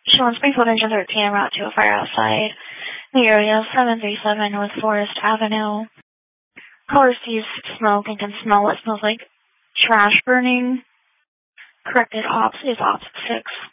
Showing spring footage of 13 en route to a fire outside the area, 737 North Forest Avenue. Caller sees smoke and can smell what smells like trash burning. Corrected ops is Ops 6.